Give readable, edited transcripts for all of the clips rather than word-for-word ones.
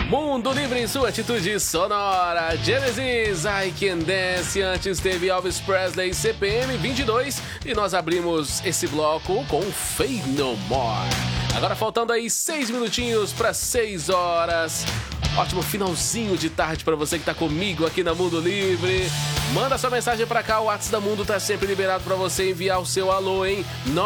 Mundo Livre em sua atitude sonora. Genesis, I Can Dance. Antes teve Elvis Presley, CPM 22. E nós abrimos esse bloco com Faith No More. Agora faltando aí 6 minutinhos para 6 horas. Ótimo finalzinho de tarde para você que tá comigo aqui na Mundo Livre. Manda sua mensagem para cá, o WhatsApp da Mundo tá sempre liberado para você enviar o seu alô em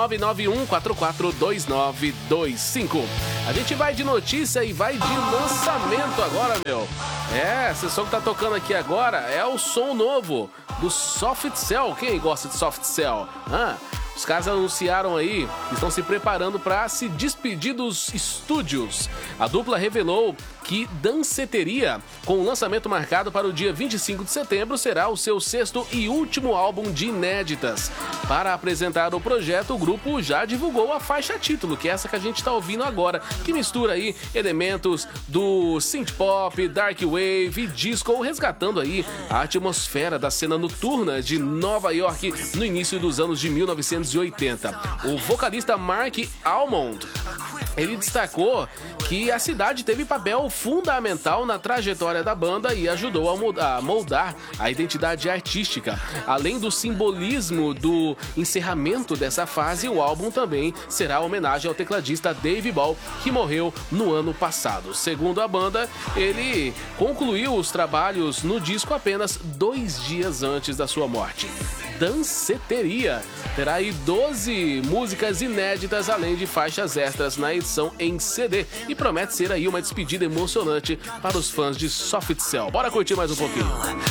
991-442925. A gente vai de notícia e vai de lançamento agora, meu. Esse som que tá tocando aqui agora é o som novo do Soft Cell. Quem gosta de Soft Cell? Os caras anunciaram aí que estão se preparando para se despedir dos estúdios. A dupla revelou que Danceteria, com o lançamento marcado para o dia 25 de setembro, será o seu 6º e último álbum de inéditas. Para apresentar o projeto, o grupo já divulgou a faixa título, que é essa que a gente está ouvindo agora, que mistura aí elementos do synth pop, dark wave e disco, resgatando aí a atmosfera da cena noturna de Nova York no início dos anos de 1980. O vocalista Mark Almond, ele destacou que a cidade teve papel fundamental na trajetória da banda e ajudou a moldar a identidade artística. Além do simbolismo do encerramento dessa fase, o álbum também será homenagem ao tecladista Dave Ball, que morreu no ano passado. Segundo a banda, ele concluiu os trabalhos no disco apenas 2 dias antes da sua morte. Danceteria terá aí 12 músicas inéditas, além de faixas extras na edição em CD, e promete ser aí uma despedida emocionante para os fãs de Soft Cell. Bora curtir mais um pouquinho.